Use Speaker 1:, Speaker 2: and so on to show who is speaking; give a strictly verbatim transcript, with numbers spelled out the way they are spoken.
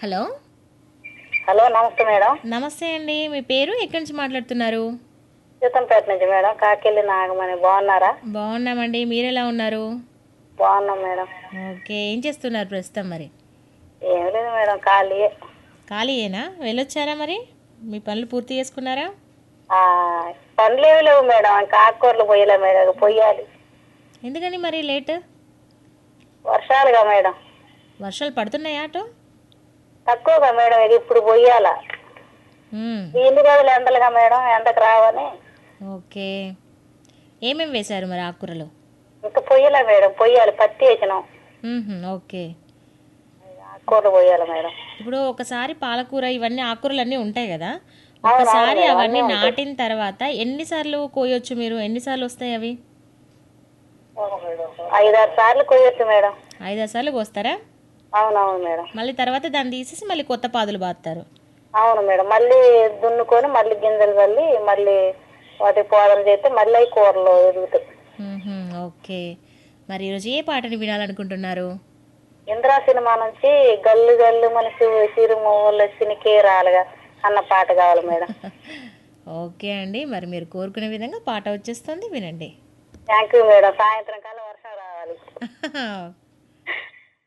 Speaker 1: Hello.
Speaker 2: Hello నమస్తే madam.
Speaker 1: నమస్తే అండి. మీ పేరు ఎక్కడి నుంచి మాట్లాడుతున్నారు?
Speaker 2: సీతంపేట నుంచి మేడం. కాకెళ్ళి నాగమణి. బాగున్నారా?
Speaker 1: బాగున్నామండి. మీరు ఎలా ఉన్నారు?
Speaker 2: బాగున్నాం మేడం.
Speaker 1: ఓకే. ఏం చేస్తున్నారు ప్రస్తుతం మరి?
Speaker 2: ఏం లేదు మేడం, ఖాళీ.
Speaker 1: ఖాళీయేనా? వెళ్ళొచ్చారా మరి? మీ పనులు పూర్తి చేసుకున్నారా?
Speaker 2: పనులు ఏమి లేవు మేడం, ఇంకా ఆకుకూరలు పోయలే మేడం, పొయ్యాలి.
Speaker 1: ఎందుకని మరి లేట్?
Speaker 2: వర్షాలుగా మేడం.
Speaker 1: వర్షాలు పడుతున్నాయా అటు?
Speaker 2: తక్కువగా మేడం, ఇది ఇప్పుడు పొయ్యాల.
Speaker 1: మ్మ్.
Speaker 2: ఇన్ని రోజులు ఎండలుగా మేడం, ఎండకు రావని.
Speaker 1: ఓకే. ఏమేమి వేశారు మరి ఆకుకూరలు?
Speaker 2: ఇంకా పొయ్యలే మేడం, పొయ్యాలి. పత్తి వేసినాం.
Speaker 1: మ్మ్హ. ఓకే.
Speaker 2: ఆకుకూరలు పోయాలి మేడం.
Speaker 1: ఇప్పుడు ఒకసారి పాలకూర ఇవన్నీ ఆకుకూరలు అన్నీ ఉంటాయి కదా,
Speaker 2: అవును, అవును
Speaker 1: ఒక్కసారి
Speaker 2: మేడం,
Speaker 1: అవన్నీ
Speaker 2: అన్నీ ఉంటాయి.
Speaker 1: నాటిన తర్వాత ఎన్నిసార్లు కోయొచ్చు మీరు? ఎన్నిసార్లు వస్తాయి అవి?
Speaker 2: ఐదారు సార్లు కొయ్యొచ్చు మేడం.
Speaker 1: ఐదారు సార్లు కోస్తారా?
Speaker 2: అవునవును మేడం.
Speaker 1: మళ్ళీ తర్వాత దాన్ని తీసేసి మళ్ళీ కొత్త పాదులు బాస్తారు.
Speaker 2: అవును మేడం, మళ్ళీ దున్నుకొని మళ్ళీ గింజలు చల్లి మళ్ళీ వాటి పోదన చేస్తే మళ్ళీ అవి కూరలో ఎదుగుతాయి.
Speaker 1: మ్మ్హ. ఓకే. మరి ఈరోజు ఏ పాటని వినాలనుకుంటున్నారు?
Speaker 2: ఇంద్రా సినిమా నుంచి గల్లు గల్లు మనసు సిరుమూల సినికే రాలుగా అన్న పాట కావాలి మేడం.
Speaker 1: ఓకే అండి. మరి మీరు కోరుకునే విధంగా పాట వచ్చేస్తుంది, వినండి.
Speaker 2: Thank you madam. సాయంత్రం కల్లా వర్షం రావాలి.